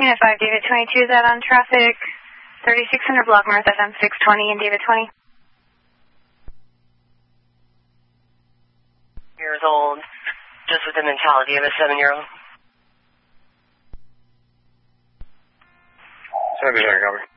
Unit 5, David 22 is out on traffic. 3600 block north, FM 620 and David 20. Years old, just with the mentality of a 7-year-old. 7-year-old, cover.